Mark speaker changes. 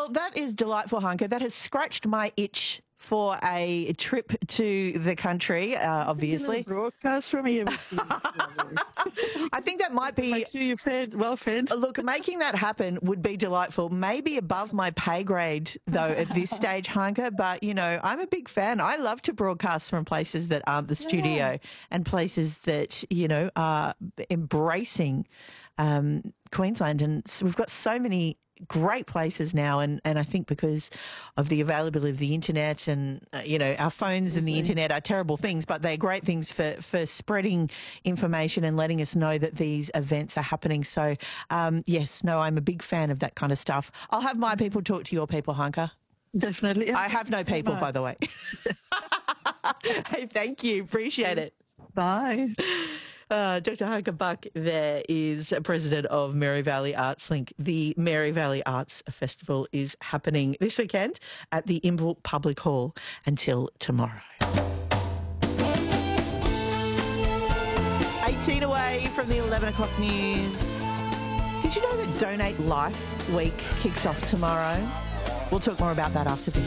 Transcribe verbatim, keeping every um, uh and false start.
Speaker 1: Well, that is delightful, Hunker. That has scratched my itch for a trip to the country, uh, obviously.
Speaker 2: A broadcast from here. Would be lovely.
Speaker 1: I think that might be...
Speaker 2: Make sure you're fed, well fed.
Speaker 1: Look, making that happen would be delightful. Maybe above my pay grade, though, at this stage, Hunker. But, you know, I'm a big fan. I love to broadcast from places that aren't the studio
Speaker 2: Yeah.
Speaker 1: and places that, you know, are embracing um, Queensland. And so we've got so many great places now, and, and I think because of the availability of the internet and, uh, you know, our phones and the internet are terrible things, but they're great things for, for spreading information and letting us know that these events are happening. So, um, yes, no, I'm a big fan of that kind of stuff. I'll have my people talk to your people, Hunker.
Speaker 2: Definitely.
Speaker 1: I have no people, by the way. Hey, thank you. Appreciate it.
Speaker 2: Bye.
Speaker 1: Uh, Doctor Hunker Buck there is president of Mary Valley Arts Link. The Mary Valley Arts Festival is happening this weekend at the Imbil Public Hall until tomorrow. eighteen away from the eleven o'clock news. Did you know that Donate Life Week kicks off tomorrow? We'll talk more about that after this.